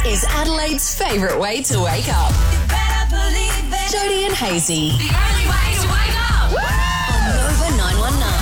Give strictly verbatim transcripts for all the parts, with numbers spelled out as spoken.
is Adelaide's favourite way to wake up. You better believe it. Jody and Hazy. The only way to wake up. On Nova nine one nine.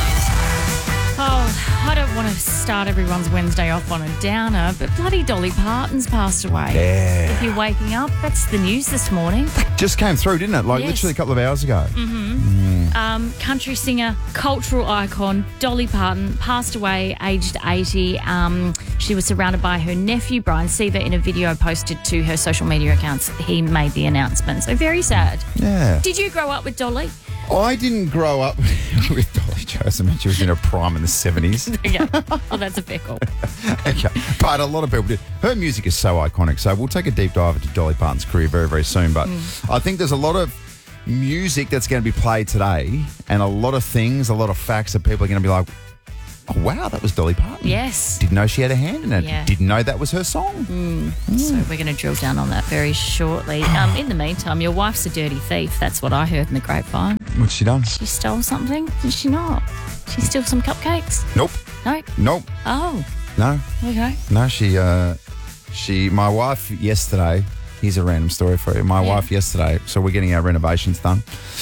Oh, I don't want to start everyone's Wednesday off on a downer, but bloody Dolly Parton's passed away. Yeah. If you're waking up, that's the news this morning. Just came through, didn't it? Like Yes. literally a couple of hours ago. Mm-hmm. Um, country singer, cultural icon, Dolly Parton passed away aged eighty. Um, she was surrounded by her nephew, Brian Seaver. In a video posted to her social media accounts, he made the announcement. So very sad. Yeah. Did you grow up with Dolly? I didn't grow up with Dolly Joseph. I mean, she was in her prime in the seventies. Yeah. Oh, that's a fair call. Okay. But a lot of people did. Her music is so iconic. So we'll take a deep dive into Dolly Parton's career very, very soon. But mm. I think there's a lot of music that's going to be played today and a lot of things, a lot of facts that people are going to be like, oh, wow, that was Dolly Parton. Yes. Didn't know she had a hand in it. Yeah. Didn't know that was her song. Mm. Mm. So we're going to drill down on that very shortly. Um, in the meantime, your wife's a dirty thief. That's what I heard in the grapevine. What's she done? She stole something? Did she not? She stole some cupcakes? Nope. No? Nope. Oh. No. Okay. No, she, uh, she, my wife yesterday, here's a random story for you. My Yeah. wife yesterday, so we're getting our renovations done,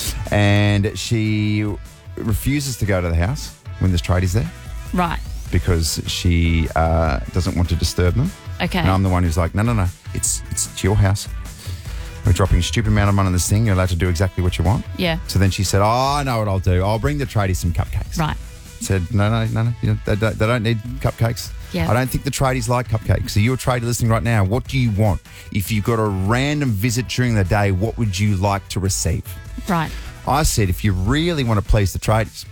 and she refuses to go to the house when there's tradies there. Right. Because she uh, doesn't want to disturb them. Okay. And I'm the one who's like, no, no, no, it's, it's it's your house. We're dropping a stupid amount of money on this thing. You're allowed to do exactly what you want. Yeah. So then she said, oh, I know what I'll do. I'll bring the tradies some cupcakes. Right. Said, no, no, no, no. You know, they, don't, they don't need cupcakes. Yeah. I don't think the tradies like cupcakes. So you're a tradie listening right now. What do you want? If you've got a random visit during the day, what would you like to receive? Right. I said, if you really want to please the tradies,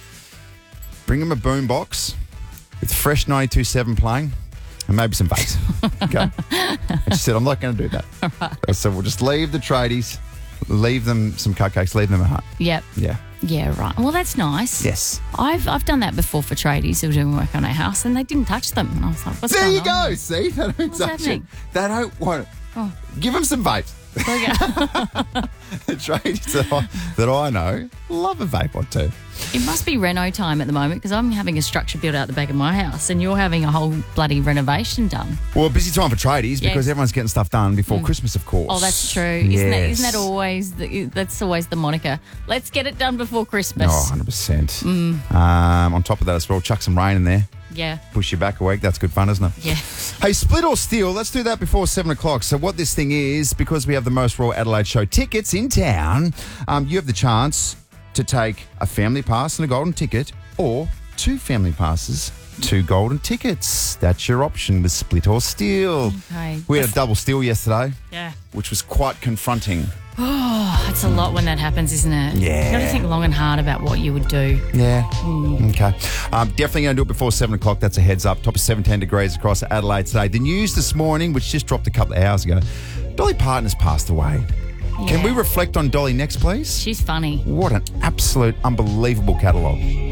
bring them a boombox with Fresh ninety-two point seven playing and maybe some bass. Okay? And she said, I'm not going to do that. Right. I said, we'll just leave the tradies, leave them some cupcakes, leave them at home. Yep. Yeah. Yeah, right. Well, that's nice. Yes. I've I've done that before for tradies who were doing work on our house and they didn't touch them. And I was like, what's there going you on? go. See? They don't What's touch happening? it. They don't want it. Oh. Give them some vapes. Okay. The tradies that I, that I know love a vape or two. It must be reno time at the moment because I'm having a structure built out the back of my house and you're having a whole bloody renovation done. Well, busy time for tradies Yes. because everyone's getting stuff done before Mm. Christmas, of course. Oh, that's true. Isn't that Yes. isn't that always the, that's always the moniker? Let's get it done before Christmas. Oh, one hundred percent. Mm. Um, on top of that as well, chuck some rain in there. Yeah. Push you back a week. That's good fun, isn't it? Yeah. Hey, split or steal? Let's do that before seven o'clock. So what this thing is, because we have the most Royal Adelaide Show tickets in town, um, you have the chance to take a family pass and a golden ticket or two family passes, two golden tickets. That's your option with split or steal. Okay. We had a double steal yesterday, Yeah. which was quite confronting. Oh, it's a lot when that happens, isn't it? Yeah. You got to think long and hard about what you would do. Yeah. Mm. Okay. Um, definitely going to do it before seven o'clock. That's a heads up. Top of seventeen degrees across Adelaide today. The news this morning, which just dropped a couple of hours ago, Dolly Parton has passed away. Can Yeah. we reflect on Dolly next, please? She's funny. What an absolute unbelievable catalogue.